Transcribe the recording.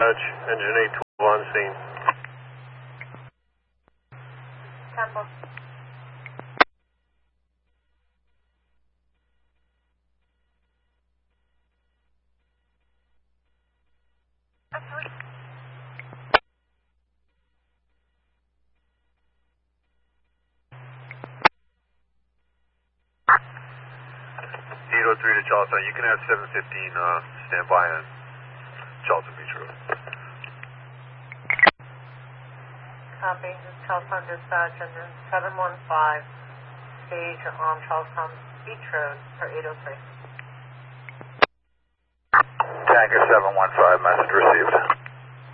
Engine 812 on scene. Temple. Absolutely. 803 to Charleston. You can have 715 stand by on Charleston Beach Road. Copy. Charleston dispatch and then 715 stage on Charleston Beach Road for 803. Tanker 715, message received.